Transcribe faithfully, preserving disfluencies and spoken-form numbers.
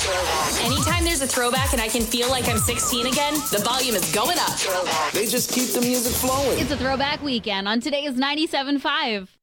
Anytime there's a throwback and I can feel like I'm sixteen again, the volume is going up. They just keep the music flowing. It's a throwback weekend on today's ninety-seven point five.